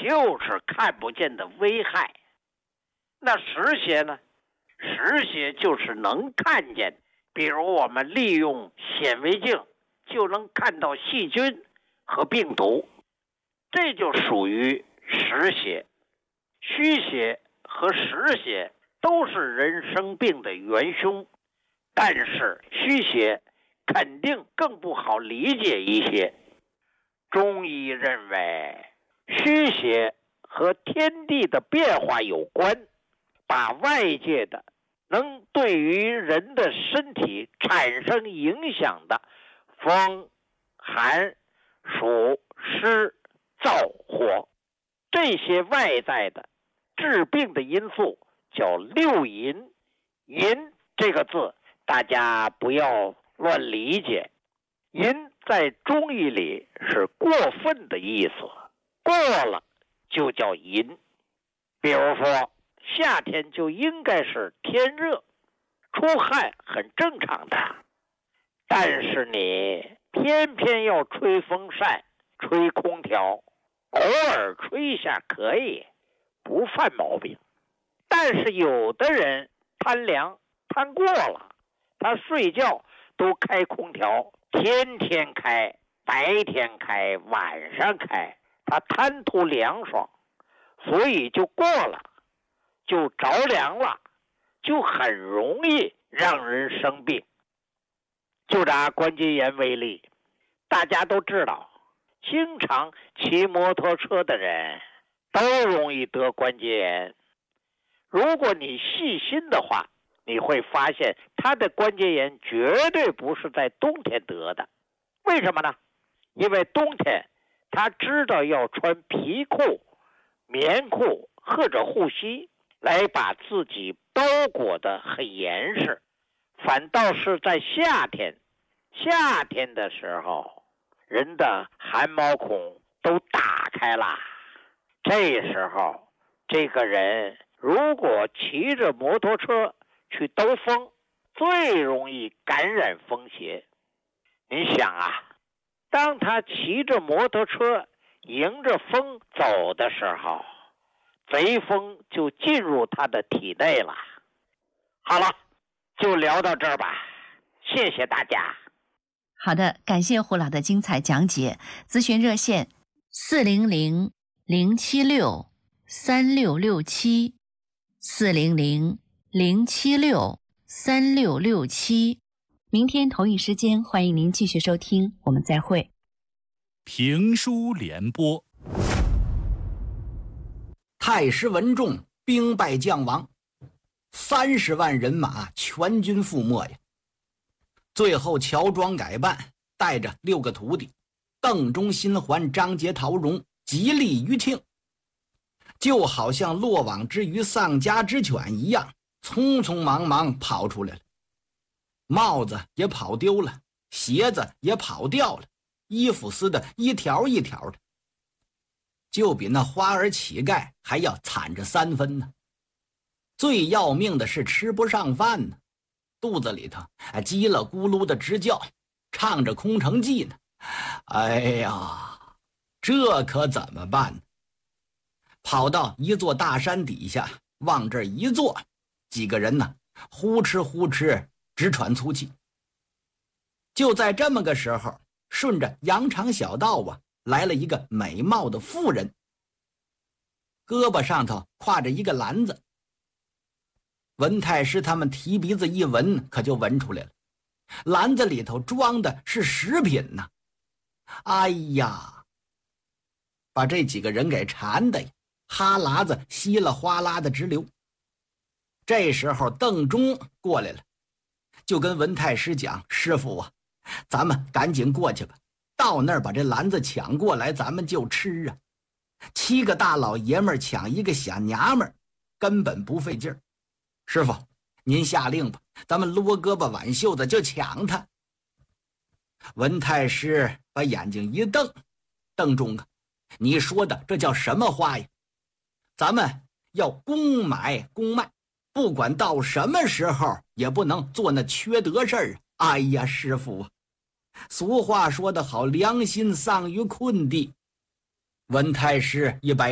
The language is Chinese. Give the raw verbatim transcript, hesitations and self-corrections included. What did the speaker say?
就是看不见的危害。那实邪呢？实邪就是能看见，比如我们利用显微镜就能看到细菌和病毒，这就属于实邪。虚邪和实邪都是人生病的元凶，但是虚邪肯定更不好理解一些。中医认为，虚邪和天地的变化有关，把外界的能对于人的身体产生影响的风、寒、暑、湿、燥、火这些外在的治病的因素叫六淫。淫这个字大家不要乱理解，淫在中医里是过分的意思，过了就叫淫。比如说夏天就应该是天热，出汗很正常的，但是你偏偏要吹风扇、吹空调，偶尔吹一下可以，不犯毛病。但是有的人贪凉贪过了，他睡觉都开空调，天天开，白天开，晚上开，他贪图凉爽，所以就过了，就着凉了，就很容易让人生病。就拿关节炎为例，大家都知道，经常骑摩托车的人都容易得关节炎。如果你细心的话，你会发现他的关节炎绝对不是在冬天得的。为什么呢？因为冬天他知道要穿皮裤、棉裤或者护膝来把自己包裹得很严实，反倒是在夏天，夏天的时候，人的汗毛孔都打开了，这时候这个人如果骑着摩托车去兜风，最容易感染风邪。你想啊，当他骑着摩托车迎着风走的时候，贼风就进入他的体内了。好了，就聊到这儿吧，谢谢大家。 好的，感谢胡老的精彩讲解。咨询热线四零零零七六三六六七，四零零零七六三六六七。明天同一时间，欢迎您继续收听，我们再会。 评书联播。 太师文仲兵败将亡，三十万人马全军覆没呀。最后乔装改扮，带着六个徒弟邓忠、辛环、张杰、陶荣极力于庆，就好像落网之鱼丧家之犬一样，匆匆忙忙跑出来了。帽子也跑丢了，鞋子也跑掉了，衣服撕得一条一条的，就比那花儿乞丐还要惨着三分呢。最要命的是吃不上饭呢，肚子里头叽了咕噜的直叫，唱着空城计呢。哎呀，这可怎么办呢？跑到一座大山底下，往这一坐，几个人呢呼哧呼哧直喘粗气。就在这么个时候，顺着羊肠小道啊，来了一个美貌的妇人，胳膊上头挎着一个篮子。文太师他们提鼻子一闻，可就闻出来了，篮子里头装的是食品呢。哎呀，把这几个人给馋的呀，哈喇子稀了哗啦的直流。这时候邓忠过来了，就跟文太师讲：师傅啊，咱们赶紧过去吧，到那儿把这篮子抢过来，咱们就吃啊。七个大老爷们儿抢一个小娘们儿，根本不费劲儿。师傅，您下令吧，咱们撸胳膊挽袖子就抢他。文太师把眼睛一瞪：邓忠啊，你说的这叫什么话呀？咱们要公买公卖，不管到什么时候也不能做那缺德事儿。哎呀，师傅啊，俗话说得好，良心丧于困地。文太师一摆